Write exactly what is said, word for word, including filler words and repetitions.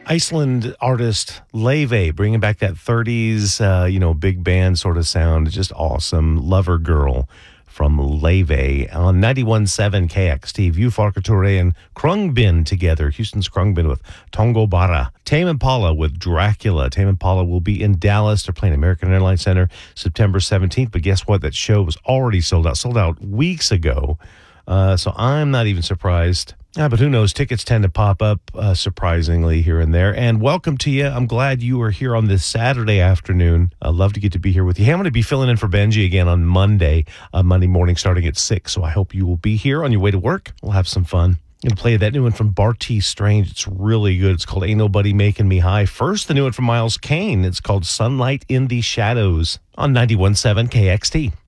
Iceland artist Laufey, bringing back that thirties, uh, you know, big band sort of sound. Just awesome. Lover Girl from Laufey on ninety-one point seven K X T. View Farkature and Krungbin together. Houston's Krungbin with Tongo Bara. Tame Impala with Dracula. Tame Impala will be in Dallas. They're playing American Airlines Center September seventeenth. But guess what? That show was already sold out. Sold out weeks ago. Uh, so I'm not even surprised. Yeah, but who knows? Tickets tend to pop up uh, surprisingly here and there. And welcome to you. I'm glad you are here on this Saturday afternoon. I'd love to get to be here with you. Hey, I'm going to be filling in for Benji again on Monday, uh, Monday morning starting at six. So I hope you will be here on your way to work. We'll have some fun. I'm going to play that new one from Barty Strange. It's really good. It's called Ain't Nobody Making Me High. First, the new one from Miles Kane. It's called Sunlight in the Shadows on ninety-one point seven K X T.